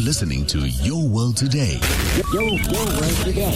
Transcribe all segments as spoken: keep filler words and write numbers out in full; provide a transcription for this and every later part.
listening to Your World Today. Your, Your World Today.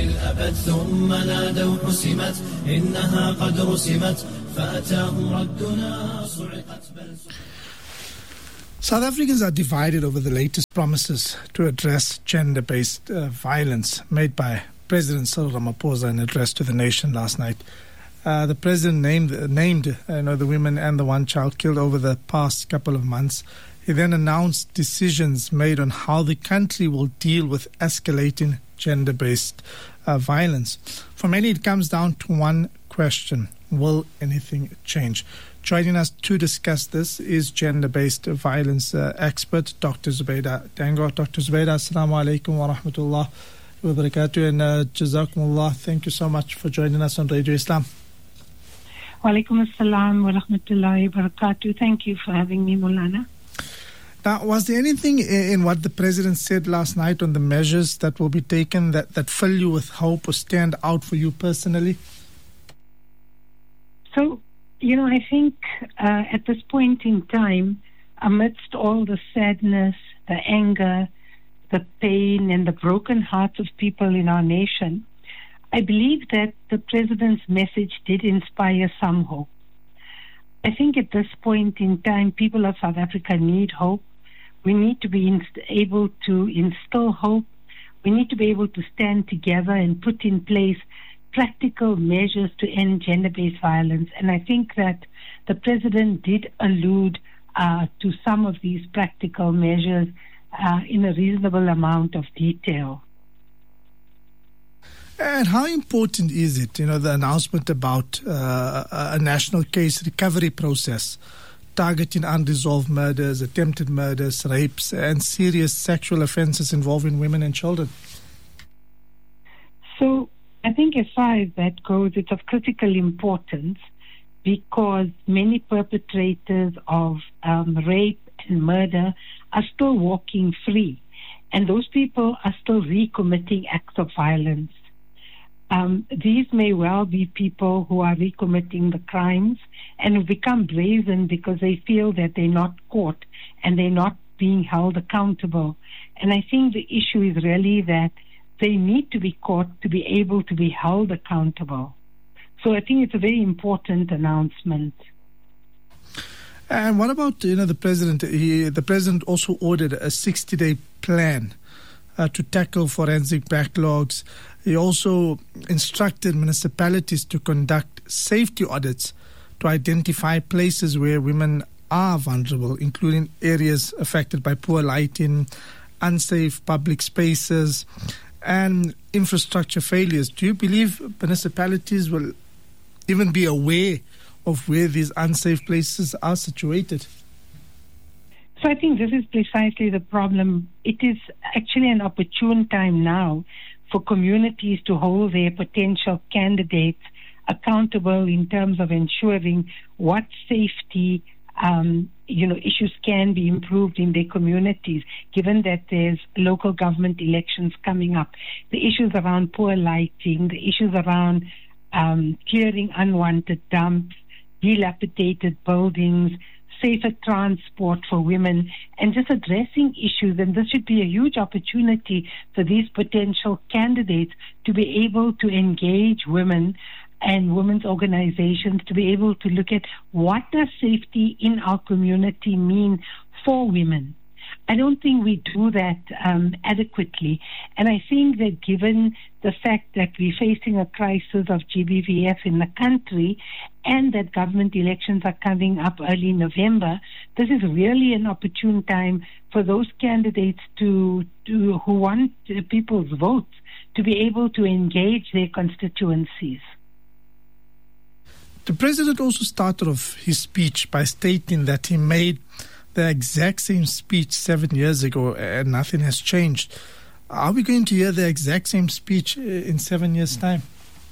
South Africans are divided over the latest promises to address gender-based uh, violence made by President Cyril Ramaphosa in an address to the nation last night. Uh, the president named named uh, you know, the women and the one child killed over the past couple of months. He then announced decisions made on how the country will deal with escalating gender-based uh, violence. For many, it comes down to one question: will anything change? Joining us to discuss this is gender-based violence uh, expert Doctor Zubaida Dango. Doctor Zubaida, assalamu alaikum wa rahmatullah wa barakatuh, and uh, jazakumullah. Thank you so much for joining us on Radio Islam. Wa alaikum assalam wa rahmatullahi wa barakatuh. Thank you for having me, Mulana. Now, was there anything in what the president said last night on the measures that will be taken that, that fill you with hope or stand out for you personally? So, you know, I think uh, at this point in time, amidst all the sadness, the anger, the pain, and the broken hearts of people in our nation, I believe that the president's message did inspire some hope. I think at this point in time, people of South Africa need hope. We need to be inst- able to instill hope. We need to be able to stand together and put in place practical measures to end gender-based violence. And I think that the president did allude uh, to some of these practical measures uh, in a reasonable amount of detail. And how important is it, you know, the announcement about uh, a national case recovery process targeting unresolved murders, attempted murders, rapes, and serious sexual offences involving women and children? So I think as far as that goes, it's of critical importance because many perpetrators of um, rape and murder are still walking free, and those people are still recommitting acts of violence. Um, these may well be people who are recommitting the crimes and who become brazen because they feel that they're not caught and they're not being held accountable. And I think the issue is really that they need to be caught to be able to be held accountable. So I think it's a very important announcement. And what about, you know, the president? He, the president also ordered a sixty-day plan uh, to tackle forensic backlogs. He also instructed municipalities to conduct safety audits to identify places where women are vulnerable, including areas affected by poor lighting, unsafe public spaces, and infrastructure failures. Do you believe municipalities will even be aware of where these unsafe places are situated? So I think this is precisely the problem. It is actually an opportune time now for communities to hold their potential candidates accountable in terms of ensuring what safety um, you know, issues can be improved in their communities, given that there's local government elections coming up. The issues around poor lighting, the issues around um, clearing unwanted dumps, dilapidated buildings, safer transport for women, and just addressing issues. And this should be a huge opportunity for these potential candidates to be able to engage women and women's organizations, to be able to look at what does safety in our community mean for women. I don't think we do that um, adequately. And I think that given the fact that we're facing a crisis of G B V F in the country and that government elections are coming up early November, this is really an opportune time for those candidates to, to who want people's votes to be able to engage their constituencies. The president also started off his speech by stating that he made the exact same speech seven years ago and nothing has changed. Are we going to hear the exact same speech in seven years' time?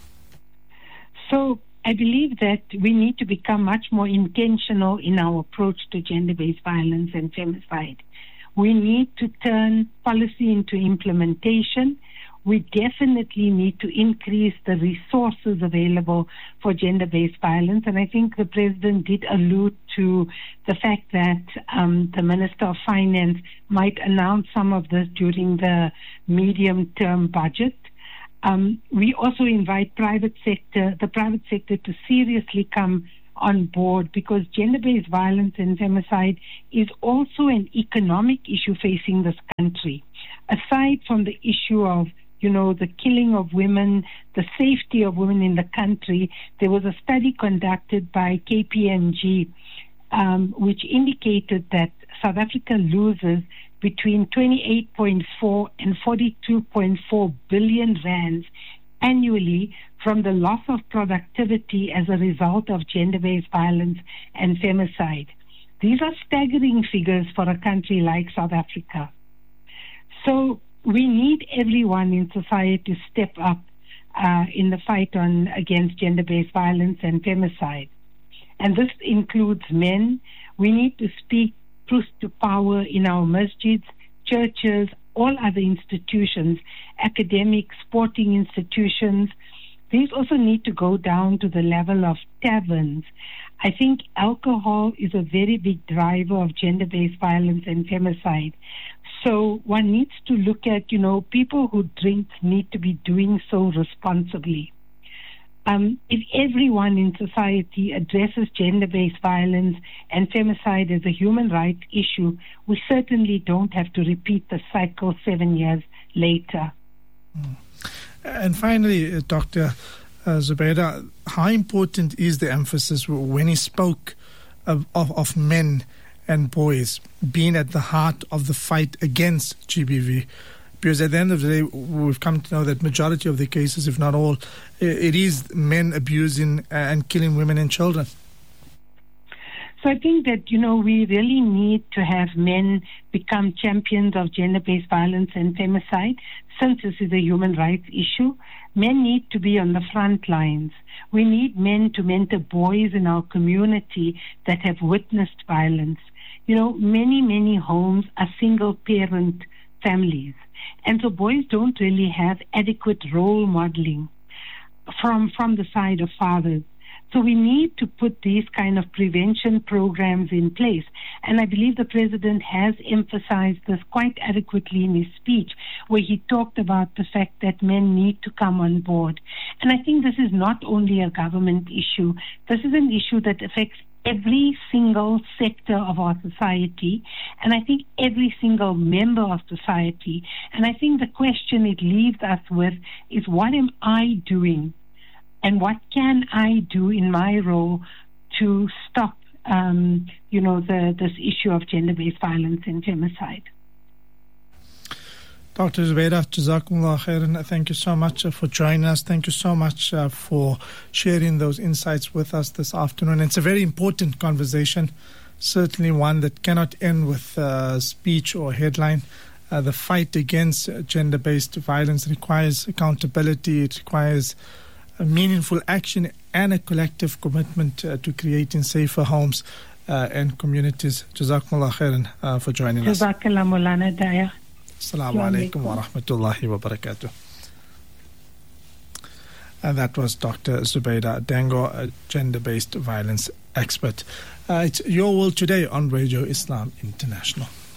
So I believe that we need to become much more intentional in our approach to gender-based violence and femicide. We need to turn policy into implementation. we definitely need to increase the resources available for gender-based violence. And I think the President did allude to the fact that um, the Minister of Finance might announce some of this during the medium-term budget. Um, we also invite private sector, the private sector to seriously come on board, because gender-based violence and femicide is also an economic issue facing this country. Aside from the issue of, you know, the killing of women, the safety of women in the country, there was a study conducted by K P M G um, which indicated that South Africa loses between twenty-eight point four and forty-two point four billion rands annually from the loss of productivity as a result of gender-based violence and femicide. These are staggering figures for a country like South Africa. So we need everyone in society to step up uh, in the fight on against gender-based violence and femicide. And this includes men. We need to speak truth to power in our masjids, churches, all other institutions, academic, sporting institutions. These also need to go down to the level of taverns. I think alcohol is a very big driver of gender-based violence and femicide. So one needs to look at, you know, people who drink need to be doing so responsibly. Um, if everyone in society addresses gender-based violence and femicide as a human rights issue, we certainly don't have to repeat the cycle seven years later. Mm. And finally, uh, Doctor Uh, Zubeida, how important is the emphasis when he spoke of, of, of men and boys being at the heart of the fight against G B V? Because at the end of the day, we've come to know that majority of the cases, if not all, it is men abusing and killing women and children. So I think that, you know, we really need to have men become champions of gender-based violence and femicide, since this is a human rights issue. Men need to be on the front lines. We need men to mentor boys in our community that have witnessed violence. You know, many, many homes are single-parent families. And so boys don't really have adequate role modeling from, from the side of fathers. So we need to put these kind of prevention programs in place. And I believe the President has emphasized this quite adequately in his speech, where he talked about the fact that men need to come on board. And I think this is not only a government issue. This is an issue that affects every single sector of our society, and I think every single member of society. And I think the question it leaves us with is, what am I doing? And what can I do in my role to stop, um, you know, the, this issue of gender-based violence and femicide? Doctor Zubeida, Jazakumullah khairan. Thank you so much uh, for joining us. Thank you so much uh, for sharing those insights with us this afternoon. It's a very important conversation, certainly one that cannot end with uh, speech or headline. Uh, the fight against gender-based violence requires accountability. It requires a meaningful action and a collective commitment uh, to creating safer homes uh, and communities. Jazakumullah khairan uh, for joining us. Jazakallah Maulana Daya. Assalamu alaikum wa rahmatullahi wa barakatuh. And that was Doctor Zubeida Dango, a gender-based violence expert. Uh, it's Your World Today on Radio Islam International.